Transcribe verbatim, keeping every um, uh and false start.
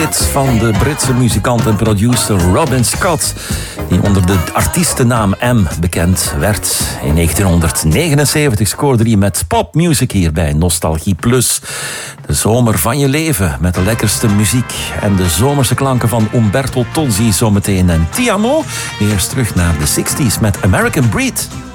Van de Britse muzikant en producer Robin Scott, die onder de artiestennaam M bekend werd. In negentienhonderdnegenenzeventig scoorde hij met popmuziek hier bij Nostalgie Plus. De zomer van je leven met de lekkerste muziek en de zomerse klanken van Umberto Tozzi zometeen. En Ti Amo, eerst terug naar de zestig's met American Breed.